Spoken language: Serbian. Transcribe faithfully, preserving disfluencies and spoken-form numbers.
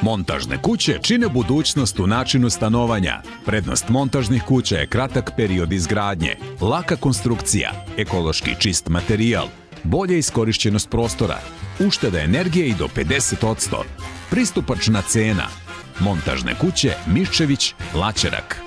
Montažne kuće čine budućnost u načinu stanovanja. Prednost montažnih kuća je kratak period izgradnje, laka konstrukcija, ekološki čist materijal, bolja iskorišćenost prostora, ušteda energije i do pedeset posto. Pristupačna cena. Montažne kuće Miščević, Laćerak.